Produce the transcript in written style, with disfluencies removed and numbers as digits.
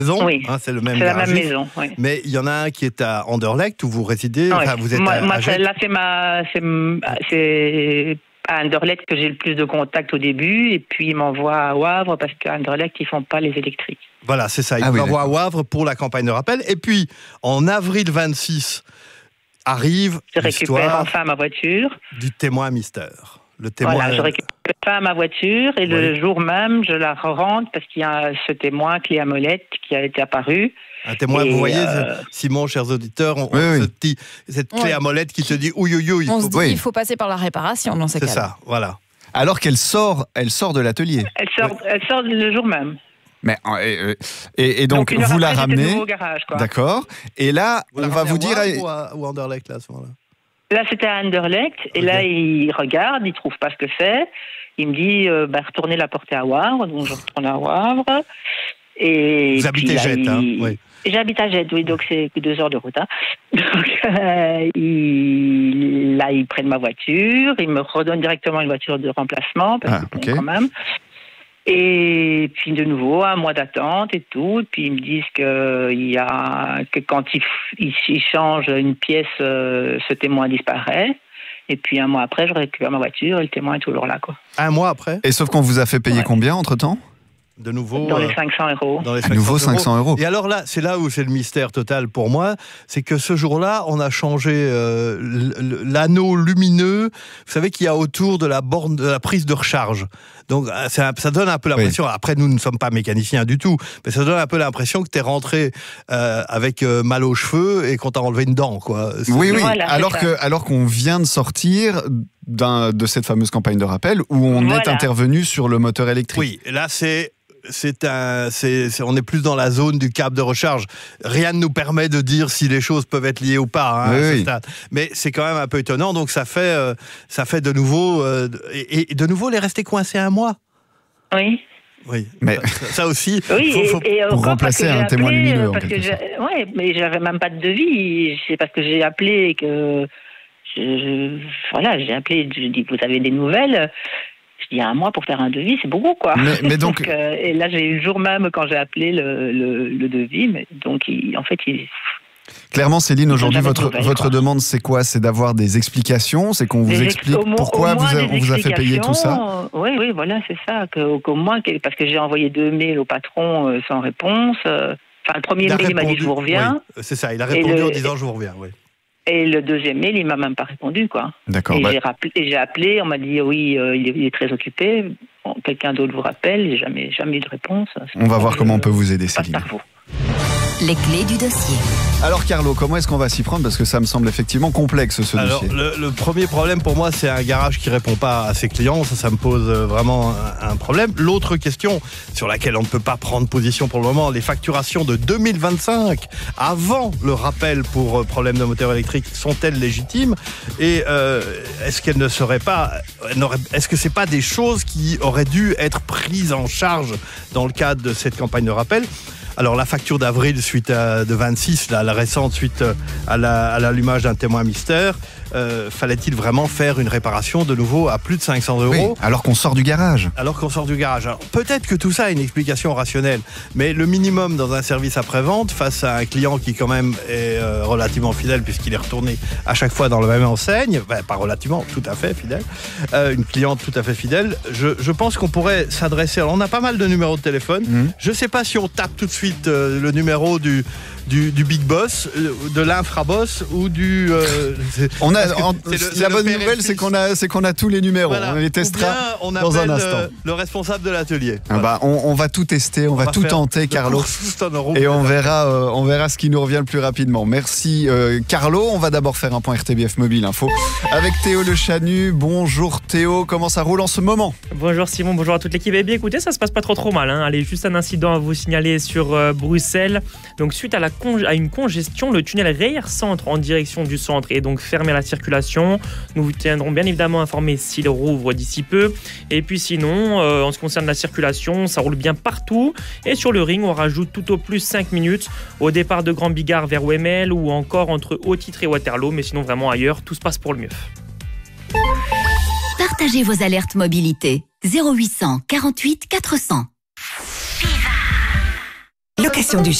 maison, Oui, hein, c'est le même c'est la même garagiste. maison. Oui. Mais il y en a un qui est à Anderlecht où vous résidez. Ouais. Enfin, vous êtes Moi, à Gênes. là, c'est à Anderlecht que j'ai le plus de contact au début, et puis ils m'envoient à Wavre parce qu'à Anderlecht ils font pas les électriques. Voilà, c'est ça. Il vous envoie à Wavre pour la campagne de rappel. Et puis, en avril 26, arrive Je récupère l'histoire enfin ma voiture. du témoin mystère. Le témoin. Voilà, je récupère enfin ma voiture et le jour même, je la rentre parce qu'il y a ce témoin, clé à molette, qui a été apparu. Un témoin, vous voyez, Simon, chers auditeurs, cette clé à molette qui te dit ouïe, il faut passer par la réparation dans ces cas-là. C'est ça, voilà. Alors qu'elle sort de l'atelier. Elle sort le jour même. Mais, et donc vous la ramenez. Au garage, quoi. D'accord. Et là, on va vous dire. Ou Anderlecht, là, à ce moment-là. Là, c'était à Anderlecht. Et là, il regarde, il trouve pas ce que c'est. Il me dit, retournez la porter à Wavre. Donc, je retourne à Wavre. Et vous habitez Gênes, hein? Oui. J'habite à Gênes, oui, donc c'est 2 heures de route. Hein. Donc, ils prennent ma voiture, ils me redonnent directement une voiture de remplacement, parce que quand même. Et puis de nouveau, 1 mois d'attente et tout. Puis ils me disent que quand ils changent une pièce, ce témoin disparaît. Et puis 1 mois après, je récupère ma voiture et le témoin est toujours là, quoi. 1 mois après. Et sauf qu'on vous a fait payer combien entre-temps ? De nouveau, dans les 500 €. Dans les 500 €. Et alors là, c'est là où c'est le mystère total pour moi, c'est que ce jour-là, on a changé l'anneau lumineux, vous savez, qu'il y a autour de la borne, de la prise de recharge. Donc ça donne un peu l'impression, après nous ne sommes pas mécaniciens du tout, mais ça donne un peu l'impression que tu es rentré avec mal aux cheveux et qu'on t'a enlevé une dent, quoi. Oui, voilà, alors qu'on vient de sortir de cette fameuse campagne de rappel où on est intervenu sur le moteur électrique. Oui, là on est plus dans la zone du câble de recharge. Rien ne nous permet de dire si les choses peuvent être liées ou pas, hein, à ce stade. Mais c'est quand même un peu étonnant. Donc ça fait de nouveau et de nouveau les rester coincés 1 mois. Oui. Oui, mais ça aussi. Oui, pour remplacer un témoin lumineux. Oui, mais j'avais même pas de devis. C'est parce que j'ai appelé et que j'ai appelé. Je dis, vous avez des nouvelles? Il y a 1 mois pour faire un devis, c'est beaucoup, quoi. Mais donc... et là, j'ai eu le jour même quand j'ai appelé le devis. Mais donc, Clairement, Céline, aujourd'hui, votre demande, c'est quoi? C'est d'avoir des explications? C'est qu'on vous explique pourquoi on vous a fait payer tout ça? Oui, voilà, c'est ça. Qu'au moins, parce que j'ai envoyé 2 mails au patron sans réponse. Enfin, le premier mail, il m'a dit « je vous reviens oui, ». C'est ça, il a répondu en disant « je vous reviens », oui. Et le deuxième mail, il m'a même pas répondu, quoi. D'accord. Et j'ai appelé, on m'a dit oui, il est très occupé. Bon, quelqu'un d'autre vous rappelle, j'ai jamais eu de réponse. On va voir comment on peut vous aider, Céline. Les clés du dossier. Alors Carlo, comment est-ce qu'on va s'y prendre? Parce que ça me semble effectivement complexe ce dossier. Le premier problème pour moi, c'est un garage qui répond pas à ses clients. Ça me pose vraiment un problème. L'autre question sur laquelle on ne peut pas prendre position pour le moment, les facturations de 2025 avant le rappel pour problème de moteur électrique sont-elles légitimes? Et est-ce qu'elles ne seraient pas, est-ce que c'est pas des choses qui auraient dû être prises en charge dans le cadre de cette campagne de rappel? Alors la facture d'avril de 26, la récente suite à l'allumage d'un témoin mystère, fallait-il vraiment faire une réparation de nouveau à plus de 500 €? Oui, alors qu'on sort du garage. Alors peut-être que tout ça a une explication rationnelle, mais le minimum dans un service après-vente, face à un client qui quand même est relativement fidèle puisqu'il est retourné à chaque fois dans la même enseigne, pas relativement, tout à fait fidèle, une cliente tout à fait fidèle, je pense qu'on pourrait s'adresser, alors on a pas mal de numéros de téléphone, je sais pas si on tape tout de suite le numéro du big boss, de l'infraboss ou du... la bonne nouvelle, c'est qu'on a tous les numéros. Voilà. On les testera dans un instant. Le responsable de l'atelier. Voilà. On va tout tester, on va tout tenter, Carlo. Et on verra ce qui nous revient le plus rapidement. Merci, Carlo. On va d'abord faire un point RTBF Mobile Info avec Théo Le Chanu. Bonjour Théo, comment ça roule en ce moment? Bonjour Simon, bonjour à toute l'équipe. Eh bien écoutez, ça se passe pas trop mal. Allez, juste un incident à vous signaler sur Bruxelles. Donc suite à une congestion, le tunnel Reyer Centre en direction du centre est donc fermé à la circulation. Nous vous tiendrons bien évidemment informés s'il rouvre d'ici peu. Et puis sinon, en ce qui concerne la circulation, ça roule bien partout. Et sur le ring, on rajoute tout au plus 5 minutes au départ de Grand Bigard vers Wemmel ou encore entre Haut-Titre et Waterloo. Mais sinon, vraiment ailleurs, tout se passe pour le mieux. Partagez vos alertes mobilité. 0800 48 400. Location du